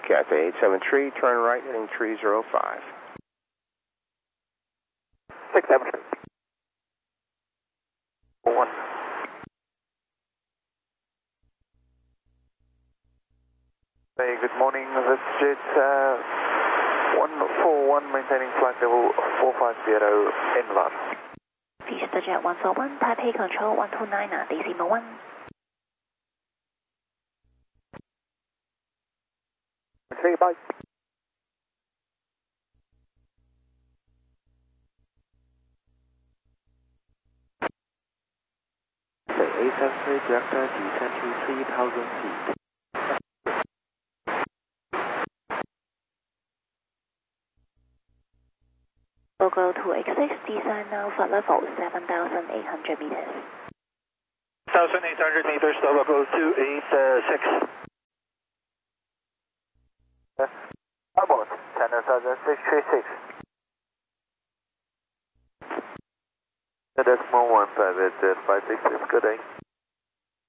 Cathay 873, turn right heading 305. 673. 1. Hey, good morning. This is Jet 141 maintaining flight level 450 inland. This is Jet 141, Taipei Control 129, decimal 1. Okay, bye. A73 director descend to 3,000 feet. Logo 2X6, descend now for level 7,800 meters. 1,800 meters, Logo 286. About 10,636. Decimal 1 private jet 566, good day.